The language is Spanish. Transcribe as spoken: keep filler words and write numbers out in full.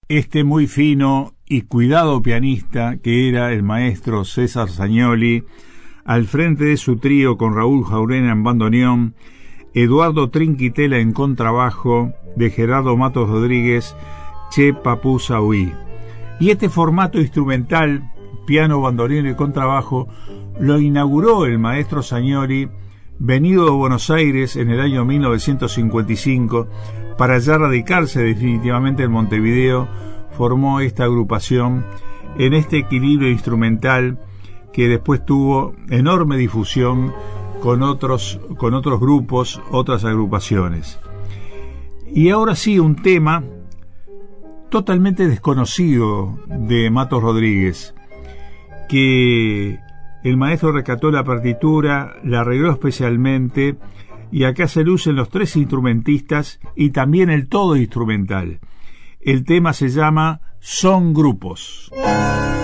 Este muy fino y cuidado pianista que era el maestro César Zagnoli, al frente de su trío con Raúl Jaurena en bandoneón, Eduardo Trinquitela en contrabajo, de Gerardo Matos Rodríguez, Che Papusa Uí. Y este formato instrumental, piano, bandoneón y contrabajo, lo inauguró el maestro Zagnoli, venido de Buenos Aires en el año mil novecientos cincuenta y cinco, para ya radicarse definitivamente en Montevideo. Formó esta agrupación en este equilibrio instrumental que después tuvo enorme difusión con otros, con otros grupos, otras agrupaciones. Y ahora sí, un tema totalmente desconocido de Matos Rodríguez, que el maestro rescató la partitura, la arregló especialmente, y acá se lucen los tres instrumentistas y también el todo instrumental. El tema se llama Son Grupos.